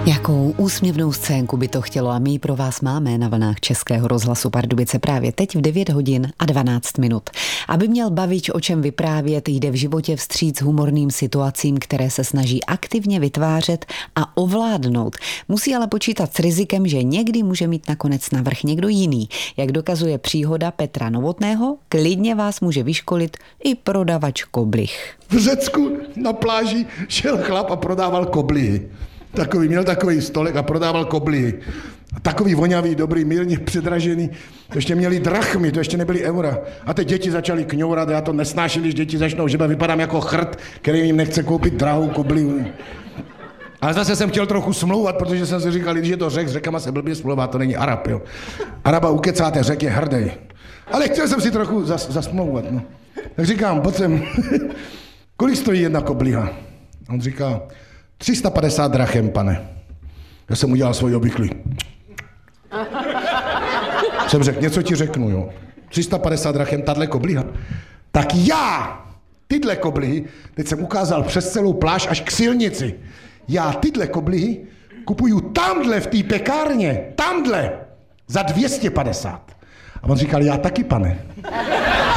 Jakou úsměvnou scénku by to chtělo a my ji pro vás máme na vlnách Českého rozhlasu Pardubice právě teď v 9 hodin a 12 minut. Aby měl bavič o čem vyprávět, jde v životě vstříc humorným situacím, které se snaží aktivně vytvářet a ovládnout. Musí ale počítat s rizikem, že někdy může mít nakonec navrch někdo jiný. Jak dokazuje příhoda Petra Novotného, klidně vás může vyškolit i prodavač koblich. V Řecku na pláži šel chlap a prodával koblihy. Měl takový stolek a prodával koblihy. A takový voňavý, dobrý, mírně předražený. To ještě měli drachmy, to ještě nebyly eura. A teď děti začaly kňourat, já to nesnáším, když děti začnou, že vypadám jako chrt, který jim nechce koupit drahou koblihu. Ale zase jsem chtěl trochu smlouvat, protože jsem si říkal, když je to Řek, s Řekama se blbě smlouvá, to není Arab, jo. Araba ukecáte, Řek je hrdý. Ale chtěl jsem si trochu zasmlouvat, no. Tak říkám, pojď sem, kolik stojí jedna kobliha? A on říká, 350 drachem, pane. Já jsem udělal svůj obvyklý. Jsem řekl, něco ti řeknu, jo. 350 drachem, tahle kobliha. Tak já tyhle koblihy, teď jsem ukázal přes celou pláž až k silnici, já tyhle koblihy kupuju tamhle v té pekárně, tamhle, za 250. A on říkal, já taky, pane.